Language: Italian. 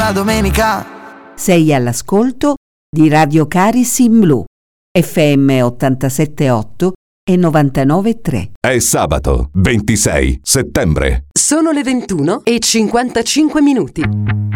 la domenica. Sei all'ascolto di Radio Caris in Blu, FM 87.8 e 99.3. È sabato 26 settembre. Sono le 21:55 minuti.